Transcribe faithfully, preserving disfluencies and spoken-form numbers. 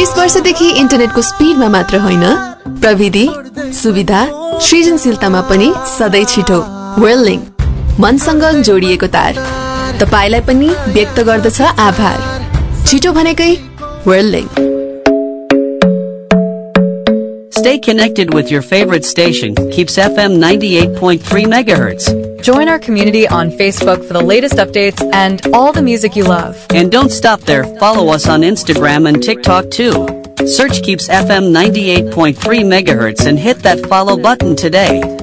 बीस वर्षदेखि इन्टरनेटको स्पिडमा मात्र होइन, प्रविधि, सुविधा, सृजनशीलतामा पनि सधैँ छिटो। वर्ल्डलिंक, मनसँग जोडिएको तार। तपाईलाई पनि व्यक्त गर्दछ आभार। छिटो भनेकै वर्ल्डलिंक। Stay connected with your favorite station, Keeps F M ninety-eight point three megahertz. Join our community on Facebook for the latest updates and all the music you love. And don't stop there, follow us on Instagram and TikTok too. Search Keeps F M ninety-eight point three megahertz and hit that follow button today.